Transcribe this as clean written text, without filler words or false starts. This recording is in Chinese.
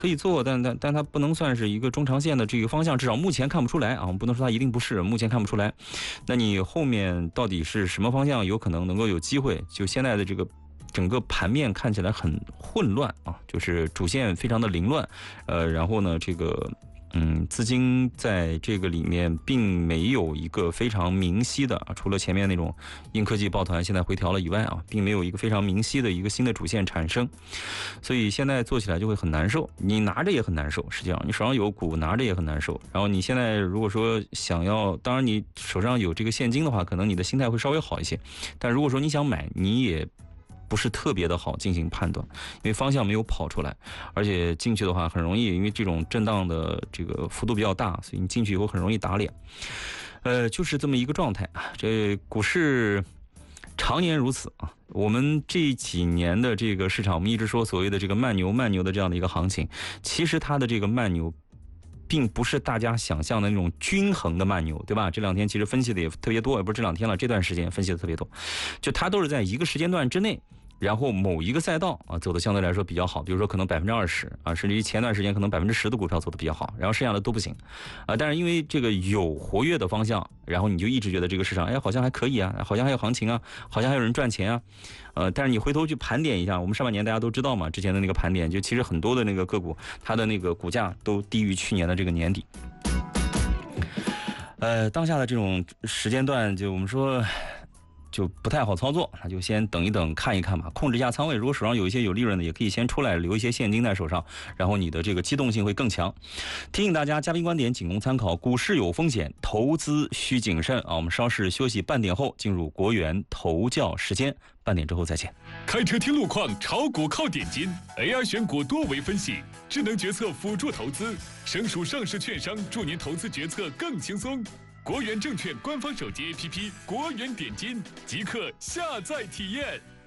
可以做，但它不能算是一个中长线的这个方向，至少目前看不出来啊。我们不能说它一定不是，目前看不出来。那你后面到底是什么方向有可能能够有机会？就现在的这个整个盘面看起来很混乱啊，就是主线非常的凌乱，然后呢，这个资金在这个里面并没有一个非常明晰的啊，除了前面那种硬科技抱团现在回调了以外啊，并没有一个非常明晰的一个新的主线产生，所以现在做起来就会很难受，你拿着也很难受，实际上你手上有股拿着也很难受，然后你现在如果说想要，当然你手上有这个现金的话，可能你的心态会稍微好一些，但如果说你想买，你也不是特别的好进行判断，因为方向没有跑出来，而且进去的话很容易，因为这种震荡的这个幅度比较大，所以你进去以后很容易打脸，就是这么一个状态啊。这股市常年如此啊。我们这几年的这个市场，我们一直说所谓的这个慢牛的这样的一个行情，其实它的这个慢牛并不是大家想象的那种均衡的慢牛，对吧？这两天其实分析的也特别多，也不是这两天了，这段时间分析的特别多，就它都是在一个时间段之内，然后某一个赛道啊走的相对来说比较好，比如说可能20%啊，甚至于前段时间可能10%的股票走的比较好，然后剩下的都不行啊。但是因为这个有活跃的方向，然后你就一直觉得这个市场好像还可以啊，好像还有行情啊，好像还有人赚钱啊。但是你回头去盘点一下，我们上半年大家都知道嘛，之前的那个盘点，就其实很多的那个个股，它的那个股价都低于去年的这个年底。当下的这种时间段，就我们说就不太好操作，那就先等一等，看一看吧，控制一下仓位。如果手上有一些有利润的，也可以先出来留一些现金在手上，然后你的这个机动性会更强。提醒大家，嘉宾观点仅供参考，股市有风险，投资需谨慎啊。我们稍事休息半点后，进入国元投教时间，半点之后再见。 开车听路况，炒股靠点金 ，AI 选股多维分析，智能决策辅助投资，省属上市券商，祝您投资决策更轻松。国元证券官方手机 APP 国元点金，即刻下载体验。